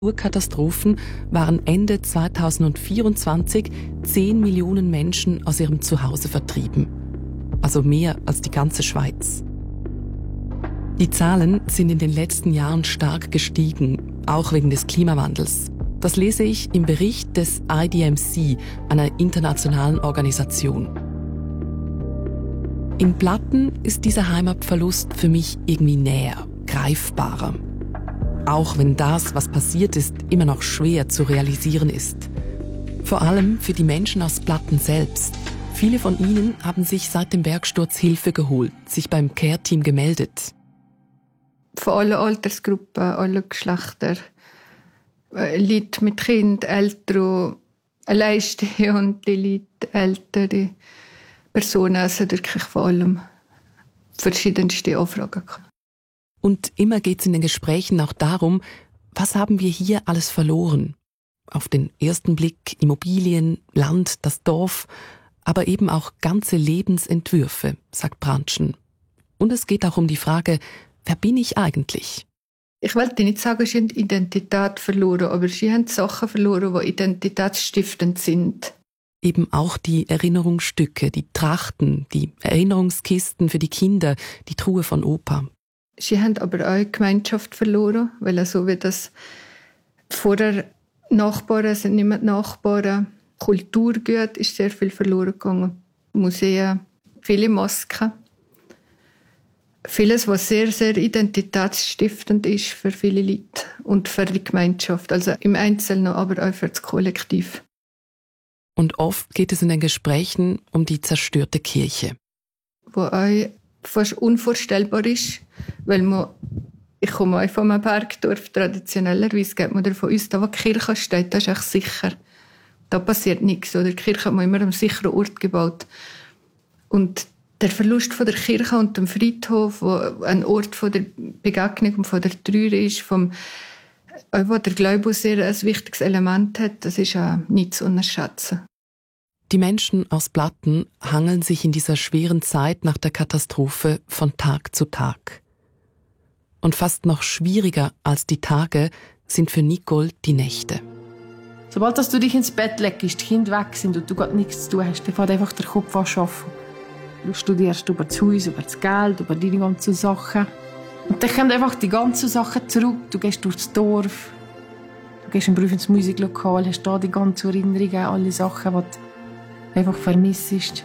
Naturkatastrophen waren Ende 2024 10 Millionen Menschen aus ihrem Zuhause vertrieben. Also mehr als die ganze Schweiz. Die Zahlen sind in den letzten Jahren stark gestiegen, auch wegen des Klimawandels. Das lese ich im Bericht des IDMC, einer internationalen Organisation. In Blatten ist dieser Heimatverlust für mich irgendwie näher, greifbarer. Auch wenn das, was passiert ist, immer noch schwer zu realisieren ist. Vor allem für die Menschen aus Blatten selbst. Viele von ihnen haben sich seit dem Bergsturz Hilfe geholt, sich beim Care-Team gemeldet. Von allen Altersgruppen, allen Geschlechter. Leute mit Kind, Eltern, alleinstehende Leute, ältere Personen, also wirklich vor allem verschiedenste Anfragen. Und immer geht es in den Gesprächen auch darum, was haben wir hier alles verloren? Auf den ersten Blick Immobilien, Land, das Dorf, aber eben auch ganze Lebensentwürfe, sagt Brandtschen. Und es geht auch um die Frage, wer bin ich eigentlich? Ich wollte nicht sagen, sie haben Identität verloren, aber sie haben Sachen verloren, die identitätsstiftend sind. Eben auch die Erinnerungsstücke, die Trachten, die Erinnerungskisten für die Kinder, die Truhe von Opa. Sie haben aber auch Gemeinschaft verloren, weil so wie das vorher Nachbarn sind nicht mehr die Nachbarn. Kulturgut ist sehr viel verloren gegangen. Museen, viele Masken. Vieles, was sehr, sehr identitätsstiftend ist für viele Leute und für die Gemeinschaft. Also im Einzelnen, aber auch für das Kollektiv. Und oft geht es in den Gesprächen um die zerstörte Kirche. Wo auch fast unvorstellbar ist, weil ich komme auch von einem Bergdorf, traditionellerweise geht man davon aus, da wo die Kirche steht, das ist echt sicher. Da passiert nichts. Oder die Kirche hat man immer an einem sicheren Ort gebaut. Und der Verlust von der Kirche und dem Friedhof, wo ein Ort von der Begegnung und von der Trauer ist, wo der Glaube sehr ein wichtiges Element hat, das ist auch nicht zu unterschätzen. Die Menschen aus Blatten hangeln sich in dieser schweren Zeit nach der Katastrophe von Tag zu Tag. Und fast noch schwieriger als die Tage sind für Nicole die Nächte. Sobald du dich ins Bett legst, die Kinder weg sind und du gar nichts zu tun hast, dann fängt einfach der Kopf an zu arbeiten. Du studierst über das Haus, über das Geld, über deine ganzen Sachen. Und dann kommen einfach die ganzen Sachen zurück. Du gehst durchs Dorf, du gehst im Beruf ins Musiklokal, hast da die ganzen Erinnerungen, alle Sachen, die du einfach vermisst.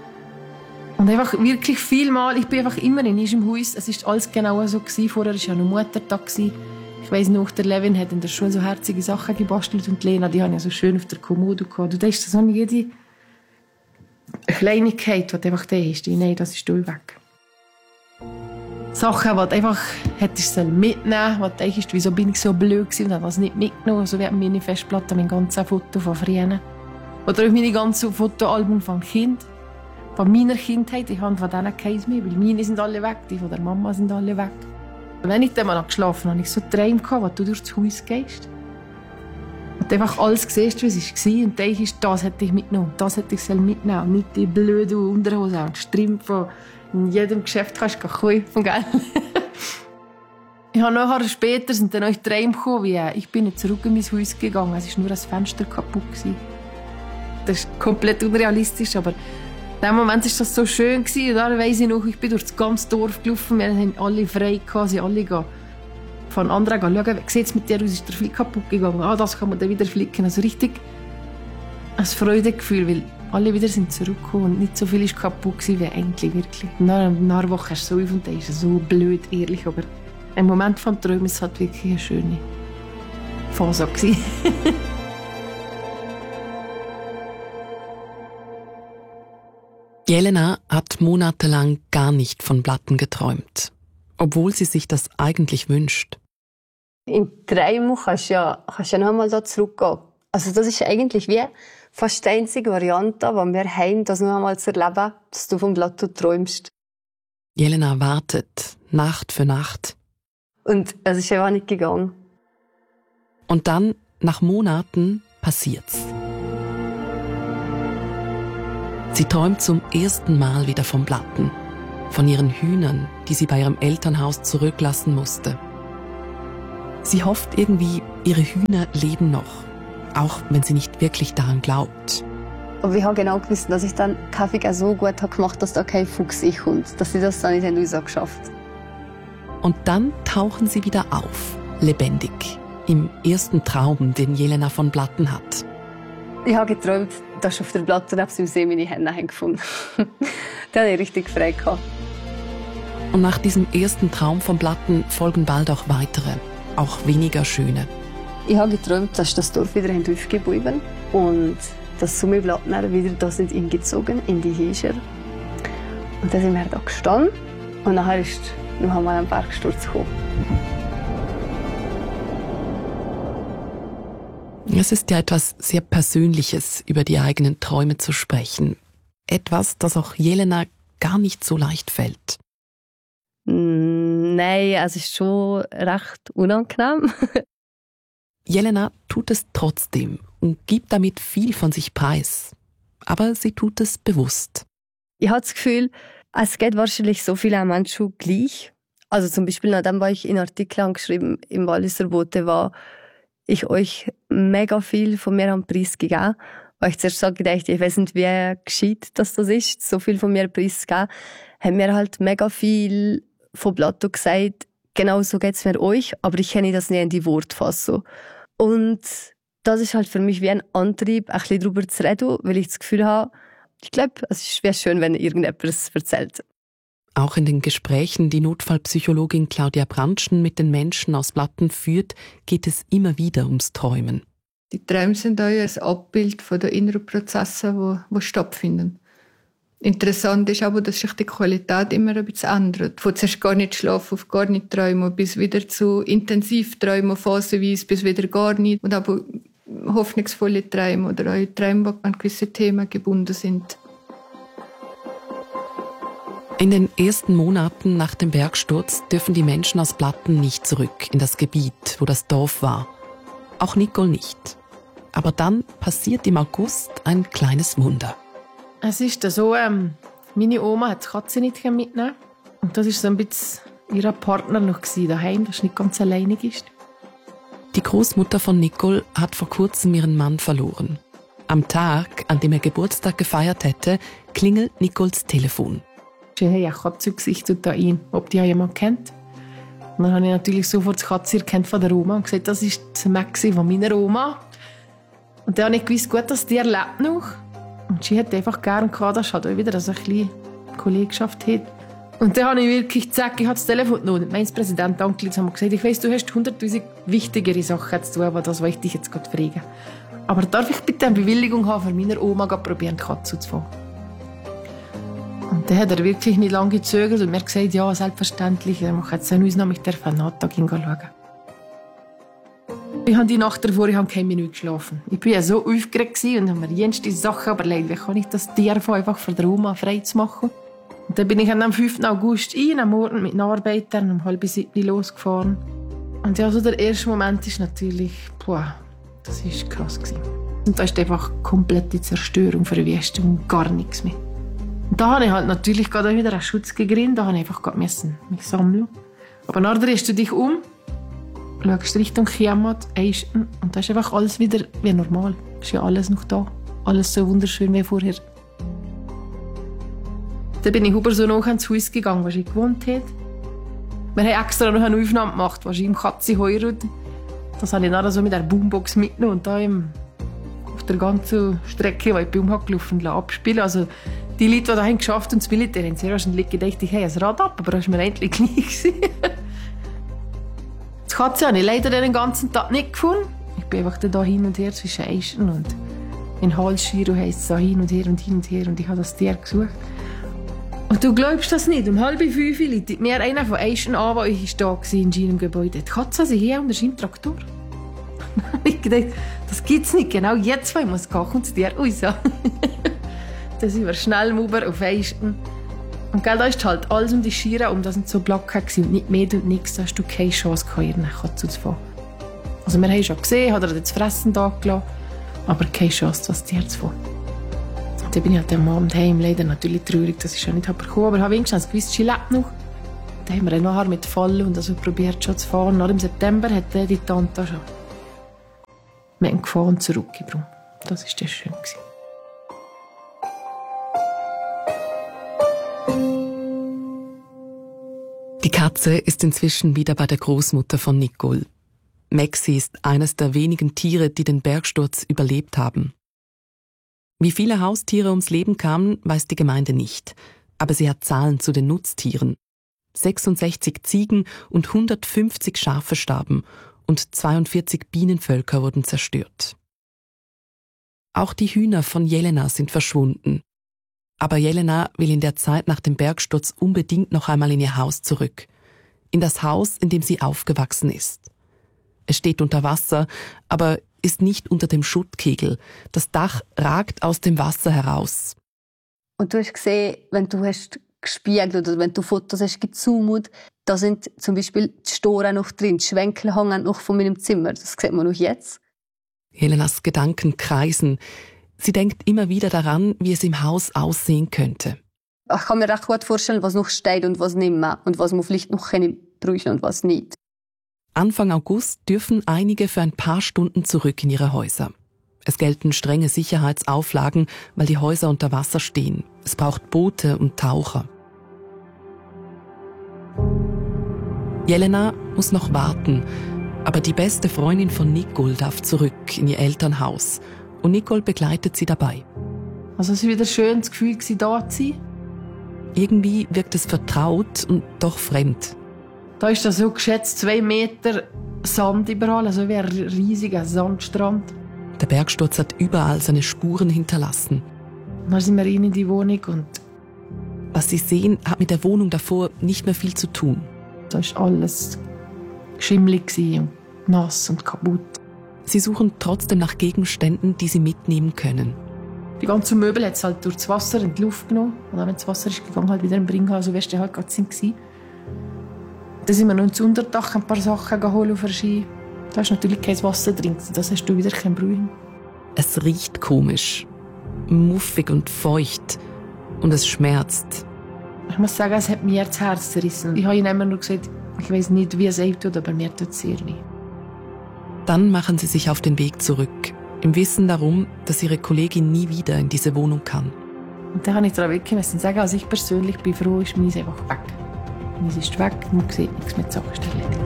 Und einfach wirklich vielmal, ich bin einfach immer in diesem Haus. Es war alles genau so. Vorher war ja noch Muttertag. Ich weiss noch, der Levin hat in der Schule so herzige Sachen gebastelt und Lena, die haben ja so schön auf der Kommode gehabt. Du denkst, das ist jede Kleinigkeit, die einfach da ist. Nein, das ist toll weg. Sachen, die du einfach hättest mitnehmen sollen, wo du denkst, wieso bin ich so blöd gewesen und habe das nicht mitgenommen. So wie meine Festplatte, mein ganzes Foto von früher. Oder auch meine ganzen Fotoalbum von Kind. Von meiner Kindheit, ich habe von denen keins mehr, weil meine sind alle weg, die von der Mama sind alle weg. Und wenn ich dann mal geschlafen habe, hatte ich so Träume, wo du durchs Haus gehst. Und einfach alles siehst, wie es war. Und denkst, das hätte ich mitgenommen, das hätte ich mitnehmen sollen. Nicht die blöden Unterhosen und Strümpfe, die in jedem Geschäft kannst du kaufen, gell? Ich habe nachher später sind dann auch Träume gekommen, wie ich bin nicht zurück in mein Haus gegangen, es war nur das Fenster kaputt. Das ist komplett unrealistisch, aber in dem Moment war das so schön. Und dann weiss ich noch, ich bin durch das ganze Dorf gelaufen, wir haben alle frei gehabt, sie alle gehen von anderen schauen, wie sieht es mit dir aus, ist der Flick kaputt gegangen, das kann man dann wieder flicken. Also richtig ein Freudegefühl, weil alle wieder sind zurückgekommen und nicht so viel ist kaputt gewesen, wie eigentlich wirklich. Nach einer Woche hast du so auf und das ist so blöd, ehrlich, aber im Moment vom Träumen ist es halt wirklich eine schöne Phase gewesen. Jelena hat monatelang gar nicht von Blatten geträumt, obwohl sie sich das eigentlich wünscht. In Träumen kannst du ja noch einmal da zurückgehen. Also das ist eigentlich wie fast die einzige Variante, die wir haben, das noch einmal zu erleben, dass du vom Blatt träumst. Jelena wartet, Nacht für Nacht. Und es ist einfach nicht gegangen. Und dann, nach Monaten, passiert's. Sie träumt zum ersten Mal wieder vom Blatten. Von ihren Hühnern, die sie bei ihrem Elternhaus zurücklassen musste. Sie hofft irgendwie, Ihre Hühner leben noch, auch wenn sie nicht wirklich daran glaubt. Aber ich habe genau gewusst, dass ich dann Kaffee so gut habe gemacht, dass da kein Fuchs kommt, dass sie das dann in den Häusern geschafft. Und dann tauchen sie wieder auf, lebendig, im ersten Traum, den Jelena von Blatten hat. Ich habe geträumt, dass auf der Platte neben dem See meine Hände gefunden habe. Da hatte ich richtig frei gehabt. Und nach diesem ersten Traum von Blatten folgen bald auch weitere, auch weniger schöne. Ich habe geträumt, dass das Dorf wieder aufgebaut und dass Sumi Blattner wieder da sind eingezogen in die Häuser. Und dann sind wir da gestanden und nachher ist noch einmal ein Bergsturz gekommen. Es ist ja etwas sehr Persönliches, über die eigenen Träume zu sprechen. Etwas, das auch Jelena gar nicht so leicht fällt. Nein, es ist schon recht unangenehm. Jelena tut es trotzdem und gibt damit viel von sich preis. Aber sie tut es bewusst. Ich habe das Gefühl, es geht wahrscheinlich so vielen Menschen gleich. Also zum Beispiel, nachdem ich in Artikeln geschrieben im Walliser Bote war, ich euch mega viel von mir am Preis gegeben. Weil ich zuerst dachte, ich weiß nicht, wie gescheit das ist, so viel von mir Preis gegeben, haben mir halt mega viel von Plato gesagt, genau so geht es mir euch, aber ich kenne das nicht in die Wortfassung. Und das ist halt für mich wie ein Antrieb, ein bisschen darüber zu reden, weil ich das Gefühl habe, ich glaube, es wäre schön, wenn irgendjemand es erzählt. Auch in den Gesprächen, die Notfallpsychologin Claudia Brandschen mit den Menschen aus Blatten führt, geht es immer wieder ums Träumen. Die Träume sind auch ein Abbild von den inneren Prozessen, die stattfinden. Interessant ist aber, dass sich die Qualität immer ein bisschen ändert. Von zuerst gar nicht schlafen auf gar nicht träumen, bis wieder zu intensiv träumen, phasenweise, bis wieder gar nicht. Und aber hoffnungsvolle Träume oder auch Träume, die an gewisse Themen gebunden sind. In den ersten Monaten nach dem Bergsturz dürfen die Menschen aus Blatten nicht zurück in das Gebiet, wo das Dorf war. Auch Nicole nicht. Aber dann passiert im August ein kleines Wunder. Es ist so, meine Oma hat die Katze nicht mitnehmen. Und das war so ein bisschen ihr Partner noch daheim, dass sie nicht ganz alleinig ist. Die Großmutter von Nicole hat vor kurzem ihren Mann verloren. Am Tag, an dem er Geburtstag gefeiert hätte, klingelt Nicoles Telefon. Ich habe eine Katze gesichtet da ein, ob die jemand kennt. Und dann habe ich natürlich sofort die Katze erkannt von der Oma und gesagt, das ist die Maxi von meiner Oma. Und dann habe ich gewusst, gut, dass die lebt noch. Und sie hat einfach gerne gehabt, dass halt auch wieder eine kleine Kollegschaft hat. Und dann habe ich wirklich gesagt, ich habe das Telefon genommen. Mein Präsident angerufen und gesagt, ich weiss, du hast 100'000 wichtigere Sachen zu tun, aber das wollte ich dich jetzt gerade fragen. Aber darf ich bitte eine Bewilligung haben, für meine Oma probieren, die Katze zu fangen? Und dann hat er wirklich nicht lange gezögert und mir gesagt, ja, selbstverständlich, er macht jetzt eine Ausnahme, ich darf einen Nachtag schauen. Ich habe die Nacht davor keine Minute geschlafen. Ich war ja so aufgeregt und habe mir jenste Sachen überlegt, wie kann ich das Tier einfach von der Oma frei zu machen. Und dann bin ich am 5. August am Morgen mit den Arbeitern um 6:30 losgefahren. Und ja, so der erste Moment ist natürlich, das war krass. Und da ist einfach komplette Zerstörung, Verwüstung, gar nichts mehr. Und da habe ich halt natürlich gerade wieder einen Schutz gegrinnt, da habe ich einfach mich sammeln. Aber nachher drehst du dich um, schaust Richtung Chiamat, Eisten, und da ist einfach alles wieder wie normal. Ist ja alles noch da. Alles so wunderschön wie vorher. Dann bin ich über so noch ins Haus gegangen, wo ich gewohnt habe. Wir haben extra noch eine Aufnahme gemacht, wo ich im Katze heiratet. Das habe ich dann so mit der Boombox mitgenommen und da auf der ganzen Strecke, die ich bei gelaufen habe, abspielen. Also die Leute, die da geschafft haben, das Militär, haben sehr wahrscheinlich gedacht, ich habe ein Rad ab, aber das war mir endlich gleich. Die Katze habe ich leider den ganzen Tag nicht gefunden. Ich bin einfach da hin und her zwischen Eischen und in Halsschiro heisst es so hin und her und hin und her und ich habe das Tier gesucht. Und du glaubst das nicht, um 4:30 leitet mir einer von Eischen an, der da war in seinem Gebäude. Die Katze ist hier unter seinem Traktor. Ich dachte, das gibt's nicht, genau jetzt, wo ich muss gehen, kommt das Tier raus. Dann sind wir schnell rüber auf Eischen. Und da ist halt alles um die Schiere, das sind so Blocken und nicht mehr und nichts, da hast du keine Chance gehabt, ihre Katze zu fahren. Also wir haben schon gesehen, hat er das Fressen da gelassen, aber keine Chance, das Tier zu fahren. Dann bin ich halt am Abend heim, leider natürlich traurig, dass ich schon nicht gekommen habe, aber ich habe wenigstens gewusst, sie lebt noch. Dann haben wir dann nachher mit Fallen und also probiert schon zu fahren. Nach dem September hat die Tante schon Wir haben gefahren und zurückgebracht. Das war sehr schön. Die Katze ist inzwischen wieder bei der Großmutter von Nicole. Maxi ist eines der wenigen Tiere, die den Bergsturz überlebt haben. Wie viele Haustiere ums Leben kamen, weiß die Gemeinde nicht. Aber sie hat Zahlen zu den Nutztieren. 66 Ziegen und 150 Schafe starben und 42 Bienenvölker wurden zerstört. Auch die Hühner von Jelena sind verschwunden. Aber Jelena will in der Zeit nach dem Bergsturz unbedingt noch einmal in ihr Haus zurück. In das Haus, in dem sie aufgewachsen ist. Es steht unter Wasser, aber ist nicht unter dem Schuttkegel. Das Dach ragt aus dem Wasser heraus. Und du hast gesehen, wenn du hast gespiegelt oder wenn du Fotos hast gezoomt, da sind zum Beispiel die Storen noch drin, die Schwenkel hängen noch von meinem Zimmer. Das sieht man noch jetzt. Jelenas Gedanken kreisen. Sie denkt immer wieder daran, wie es im Haus aussehen könnte. Ich kann mir recht gut vorstellen, was noch steht und was nicht mehr und was man vielleicht noch brauchen und was nicht. Anfang August dürfen einige für ein paar Stunden zurück in ihre Häuser. Es gelten strenge Sicherheitsauflagen, weil die Häuser unter Wasser stehen. Es braucht Boote und Taucher. Jelena muss noch warten, aber die beste Freundin von Nicole darf zurück in ihr Elternhaus und Nicole begleitet sie dabei. Also es war wieder schön, das Gefühl, da zu sein. Irgendwie wirkt es vertraut und doch fremd. Da ist so geschätzt 2 Meter Sand überall, also wie ein riesiger Sandstrand. Der Bergsturz hat überall seine Spuren hinterlassen. Dann sind wir rein in die Wohnung und was sie sehen, hat mit der Wohnung davor nicht mehr viel zu tun. da war alles schimmelig und nass und kaputt. Sie suchen trotzdem nach Gegenständen, die sie mitnehmen können. Die ganzen Möbel hat es halt durch das Wasser in die Luft genommen. Und dann, wenn das Wasser ist gegangen, halt wieder im Bringen, also wärst du halt gerade gewesen. Dann sind wir noch ins Unterdach ein paar Sachen geholt auf der Ski. Da ist natürlich kein Wasser drin, das hast du wieder kein Brühen. Es riecht komisch, muffig und feucht und es schmerzt. Ich muss sagen, es hat mir das Herz zerrissen. Ich habe ihnen immer nur gesagt, ich weiß nicht, wie es ihm tut, aber mir tut es sehr weh. Dann machen sie sich auf den Weg zurück, im Wissen darum, dass ihre Kollegin nie wieder in diese Wohnung kann. Und dann habe ich daran wirklich sagen, also ich persönlich bin froh, ist meins einfach weg. Meins ist weg, man sieht nichts mehr, die Sache ist erledigt.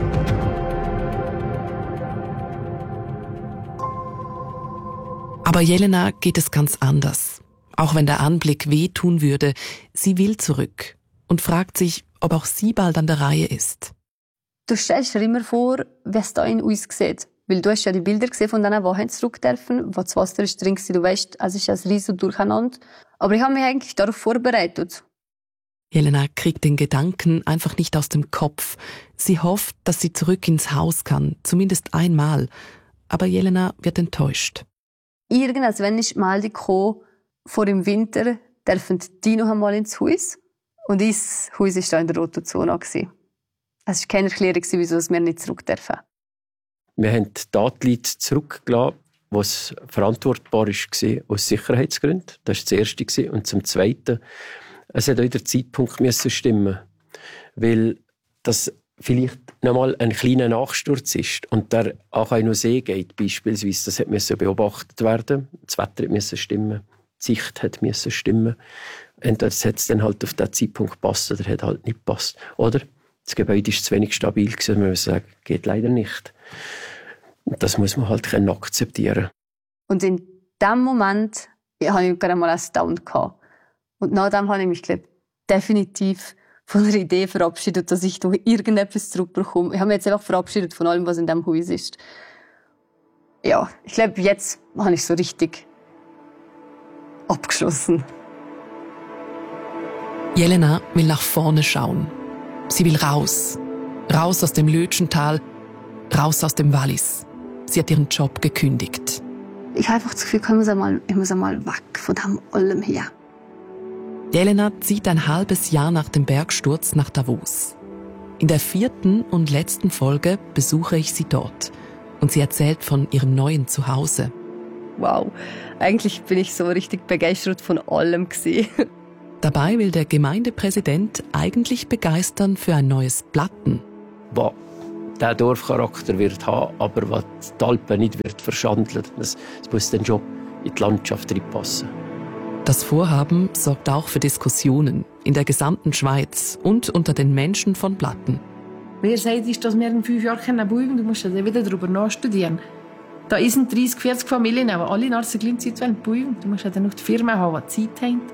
Aber Jelena geht es ganz anders. Auch wenn der Anblick wehtun würde, sie will zurück und fragt sich, ob auch sie bald an der Reihe ist. Du stellst dir immer vor, wie es da in uns sieht. Weil du hast ja die Bilder gesehen von denen, die zurück dürfen, wo das Wasser ist drin war. Du weißt, es ist ein riesen Durcheinander. Aber ich habe mich eigentlich darauf vorbereitet. Jelena kriegt den Gedanken einfach nicht aus dem Kopf. Sie hofft, dass sie zurück ins Haus kann, zumindest einmal. Aber Jelena wird enttäuscht. Irgendwann, wenn ich mal gekommen, vor dem Winter, dürfen die noch einmal ins Haus. Und das Haus war da in der roten Zone. Es war keine Erklärung, wieso wir nicht zurück dürfen. Wir haben die Datenleute zurückgelassen, was verantwortbar war aus Sicherheitsgründen. Das war das Erste. Und zum Zweiten, es hat auch der Zeitpunkt stimmen, weil das vielleicht nochmal ein kleiner Nachsturz ist und der auch noch See geht, beispielsweise. Das musste beobachtet werden. Das Wetter musste stimmen. Die Sicht musste stimmen. Entweder hat es dann halt auf diesen Zeitpunkt gepasst oder hat halt nicht gepasst. Oder das Gebäude war zu wenig stabil, man muss sagen, geht leider nicht. Das muss man halt akzeptieren. Und in diesem Moment hatte ich gerade mal einen Down. Und nach dem habe ich mich definitiv von der Idee verabschiedet, dass ich durch irgendetwas zurückbekomme. Ich habe mich jetzt einfach verabschiedet von allem, was in diesem Haus ist. Ja, ich glaube, jetzt habe ich so richtig abgeschlossen. Jelena will nach vorne schauen. Sie will raus. Raus aus dem Lötschental, raus aus dem Wallis. Sie hat ihren Job gekündigt. Ich habe einfach das Gefühl, ich muss einmal weg von dem allem her. Jelena zieht ein halbes Jahr nach dem Bergsturz nach Davos. In der 4. und letzten Folge besuche ich sie dort. Und sie erzählt von ihrem neuen Zuhause. Wow, eigentlich bin ich so richtig begeistert von allem gewesen. Dabei will der Gemeindepräsident eigentlich begeistern für ein neues Platten. Wow, der Dorfcharakter wird haben, aber was die Alpen nicht wird verschandeln. Das muss dann schon in die Landschaft reinpassen. Das Vorhaben sorgt auch für Diskussionen in der gesamten Schweiz und unter den Menschen von Blatten. Wer sagt, ist, dass wir in 5 Jahren bauen können? Du musst ja wieder darüber nachstudieren. Da sind 30, 40 Familien, die alle nach der gleichen Zeit bauen. Du musst ja dann noch die Firma haben, die Zeit haben.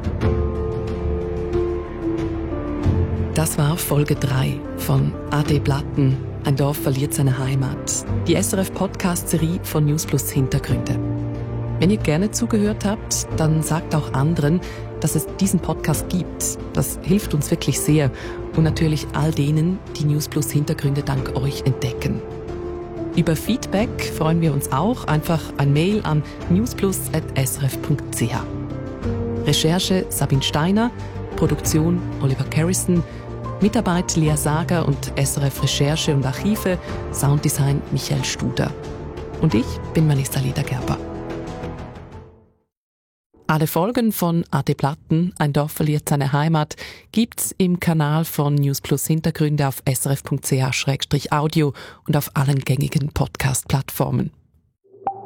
Das war Folge 3 von AD Blatten. Ein Dorf verliert seine Heimat. Die SRF-Podcast-Serie von News Plus Hintergründe. Wenn ihr gerne zugehört habt, dann sagt auch anderen, dass es diesen Podcast gibt. Das hilft uns wirklich sehr. Und natürlich all denen, die News Plus Hintergründe dank euch entdecken. Über Feedback freuen wir uns auch. Einfach ein Mail an newsplus@srf.ch. Recherche Sabine Steiner, Produktion Oliver Carrison, Mitarbeit Lea Sager und SRF Recherche und Archive, Sounddesign Michael Studer. Und ich bin Vanessa Ledergerber. Alle Folgen von AD Blatten, ein Dorf verliert seine Heimat, gibt's im Kanal von News Plus Hintergründe auf srf.ch/audio und auf allen gängigen Podcast-Plattformen.